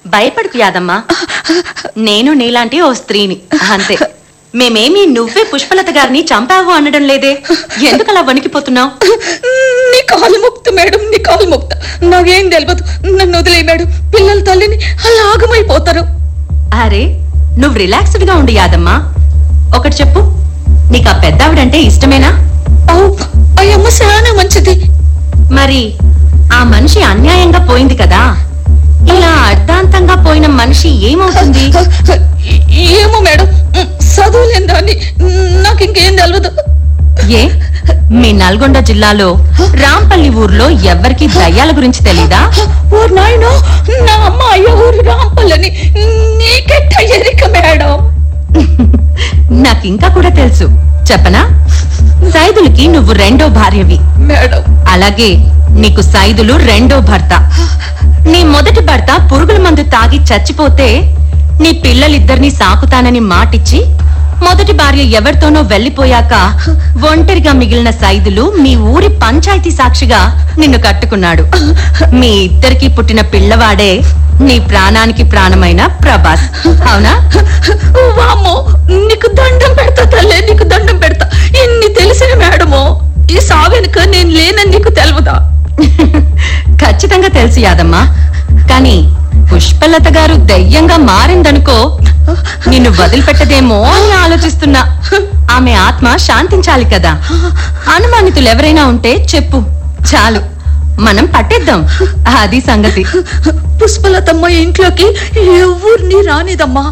భయపడుకు యాదమ్మా. నేను నీలాంటి ఓ స్త్రీని అంతే. మేమేమి నువ్వే పుష్పలత గారిని చంపావు అనడం లేదే. ఎందుకలా వణికిపోతున్నావు? నీ కాలు మొక్త మేడం, నీ కాలు మొక్త. నాకేం తెలియదు, నన్ను వదిలే మేడం. పిల్లల తల్లిని అలా ఆగమైపోతారు. అరే నువ్వు రిలాక్స్డ్ గా ఉండి యాదమ్మా. ఒకటి చెప్పు, నీకు ఆ పెద్దావిడంటే ఇష్టమేనా? అయ్యమ్మ చాలా మంచిది. మరి ఆ మనిషి అన్యాయంగా పోయింది కదా, ఇలా అర్ధాంతంగా పోయిన మనిషి ఏమవుతుంది? ఏమో మేడం, చదువులేని దాన్ని నాకు ఇంకేం తెలియదు. ఏ మీ నల్గొండ జిల్లాలో రాంపల్లి ఊర్లో ఎవ్వరికి దయ్యాల గురించి తెలీదా? ఓ నాయనో, నా అమ్మ అయ్య ఊరు రాంపల్లని నీకెట్ట ఎరిక మేడం? నాకింకా కూడా తెలుసు, చెప్పనా? సైదులకి నువ్వు రెండో భార్యవి మేడం. అలాగే నీకు సైదులు రెండో భర్త. నీ మొదటి భర్త పురుగుల మందు తాగి చచ్చిపోతే నీ పిల్లలిద్దరినీ సాకుతానని మాటిచ్చి మొదటి భార్య ఎవరితోనో వెళ్లిపోయాక ఒంటరిగా మిగిలిన సైదులు మీ ఊరి పంచాయతీ సాక్షిగా నిన్ను కట్టుకున్నాడు. మీ ఇద్దరికి పుట్టిన పిల్లవాడే నీ ప్రాణానికి ప్రాణమైన ప్రభాస్. అవునా? వామ్మో, నీకు దండం పెడతా తల్లే, నీకు దండం పెడతా. ఇన్ని తెలిసిన మేడమో, ఈ సావెనుక నేను లేనని నీకు తెలవదా? ఖచ్చితంగా తెలుసు యాదమ్మా. కానీ పుష్పలత గారు దయ్యంగా మారిందనుకో నిన్ను వదిలిపెట్టదేమో అని ఆలోచిస్తున్నా. ఆమె ఆత్మ శాంతించాలి కదా. అనుమానితులు ఎవరైనా ఉంటే చెప్పు, చాలు, మనం పట్టేద్దాం. అది సంగతి. పుష్పలతమ్మ ఇంట్లోకి ఎవరిని రానిదమ్మా.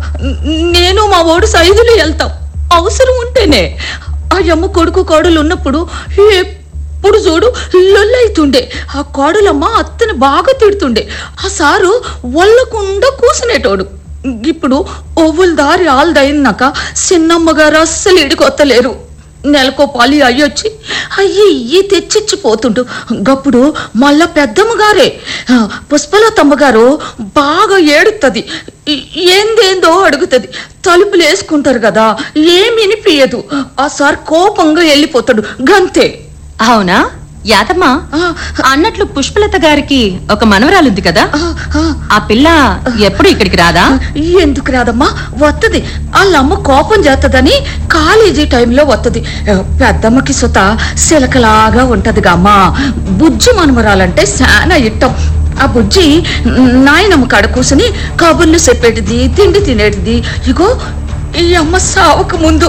నేను మా ఓడు సైదులు వెళ్తాం, అవసరం ఉంటేనే. ఆ అమ్మ కొడుకు కోడలు ఉన్నప్పుడు ఎప్పుడు చూడు లొల్లైతుండే. ఆ కోడలమ్మ అత్తని బాగా తిడుతుండే. ఆ సారు ఒళ్ళకుండా కూసునేటోడు. ఇప్పుడు ఓవుల దారి ఆల్దయినాక చిన్నమ్మగారు అస్సలు ఇడికొత్తలేరు. నెలకో పాలి అయ్యొచ్చి అయ్యి తెచ్చిచ్చిపోతుండు. గప్పుడు మళ్ళా పెద్దమ్మగారే పుష్పలతమ్మగారు బాగా ఏడుతుంది. ఏందేందో అడుగుతుంది. తలుపులు వేసుకుంటారు కదా, ఏమినిపియదు. ఆ సార్ కోపంగా వెళ్ళిపోతాడు, గంతే. అవునా యాదమ్మా? అన్నట్లు పుష్పలత గారికి ఒక మనవరాలుంది కదా, ఆ పిల్ల ఎప్పుడు ఇక్కడికి రాదా? ఎందుకు రాదమ్మా, వత్తది. వాళ్ళమ్మ కోపం చేస్తదని కాలేజీ టైంలో వత్తది. పెద్దమ్మకి సుత శిలకలాగా ఉంటదిగా అమ్మా. బుజ్జి మనవరాలంటే చాలా ఇట్టం. ఆ బుజ్జి నాయనమ్మ కాడ కూసుని కబుర్లు చెప్పేటిది, తిండి తినేటిది. ఇగో ఈ అమ్మ సావకు ముందు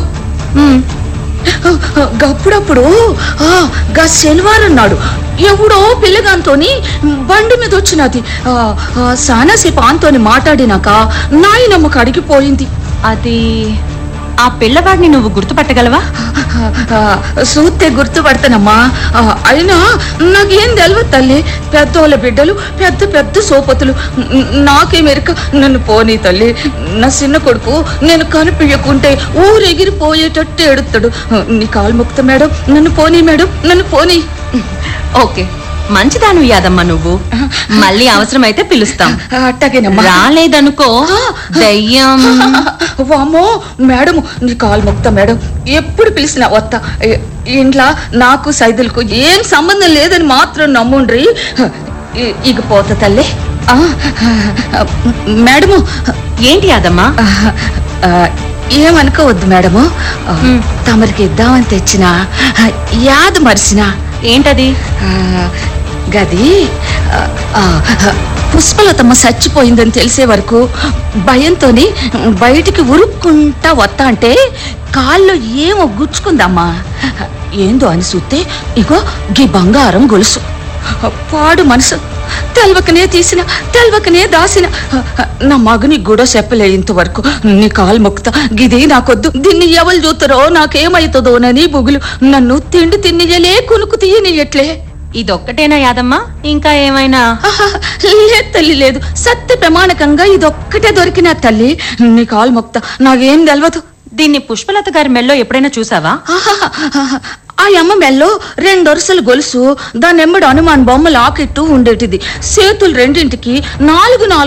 గప్పుడప్పుడు గా శనివారం నాడు ఎవడో పిల్లగాంతోని బండి మీద వచ్చినది. సానాసేపు ఆంతోని మాట్లాడినాక నాయనమ్మ కడిగిపోయింది. అది ఆ పిల్లవాడిని నువ్వు గుర్తుపట్టగలవా? చూస్తే గుర్తుపడతానమ్మా. అయినా నాకేం తెలియదు తల్లి. పెద్దోళ్ళ బిడ్డలు పెద్ద పెద్ద సోపతులు. నాకేమెరక. నన్ను పోనీ తల్లి. నా చిన్న కొడుకు నేను కనిపించకుంటే ఊరెగిరిపోయేటట్టు ఎడుతాడు. నీ కాలు మొక్త మేడం, నన్ను పోనీ మేడం, నన్ను పోనీ. ఓకే, మంచిదాను యాదమ్మ నువ్వు. మళ్ళీ అవసరమైతే పిలుస్తాం. అట్టగేనమ్మా. రాలేదనుకో దయ్యం. వామ్మో మేడం, నీ కాలు మొక్తా మేడం. ఎప్పుడు పిలిచినా వస్తా. ఇంట్లో నాకు సైదులకు ఏం సంబంధం లేదని మాత్రం నమ్ముండ్రి. ఇక పోతా తల్లి. మేడము. ఏంటి యాదమ్మా? ఏమనుకోవద్దు మేడము, తమరికి ఇద్దామని తెచ్చిన యాద మరిచిన. ఏంటది? గది పుష్పలతమ్మ చచ్చిపోయిందని తెలిసే వరకు భయంతోని బయటికి ఉరుక్కుంటా వస్తా అంటే కాల్లో ఏమో గుచ్చుకుందమ్మా. ఏందో అని చూస్తే ఇగో గీ బంగారం గొలుసు. పాడు మనసు. తెల్వకనే తీసిన, తెల్వకనే దాసిన. నా మగని కూడా చెప్పలే ఇంతవరకు. నీ కాలు మొక్కుతా. గిది నాకొద్దు. దీన్ని ఎవరు చూస్తారో నాకేమైతుందోనని బుగులు. నన్ను తిండి తిన్నియలే, కునుకు తీయనియట్లే. ఇదొక్కటేనా యాదమ్మా? ఇంకా ఏమైనా? లేదు తల్లి, లేదు. సత్య ప్రమాణకంగా ఇదొక్కటే దొరికినా తల్లి. నీ కాలు మొక్తా. నాకేం తెలియదు. దీన్ని పుష్పలత గారి మెల్లో ఎప్పుడైనా చూసావా? ఆ అమ్మ మెల్లో 2 వరుసలు గొలుసు, దానెమ్మడు హనుమాన్ బొమ్మ లాకెట్టు ఉండేటిది. చేతులు రెండింటికి 4